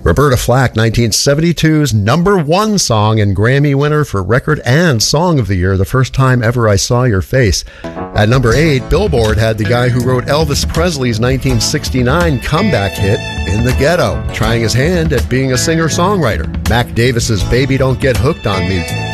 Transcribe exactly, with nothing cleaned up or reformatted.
Roberta Flack, nineteen seventy-two's number one song and Grammy winner for Record and Song of the Year, The First Time Ever I Saw Your Face. At number eight, Billboard had the guy who wrote Elvis Presley's nineteen sixty-nine comeback hit, In the Ghetto, trying his hand at being a singer-songwriter. Mac Davis's Baby Don't Get Hooked on Me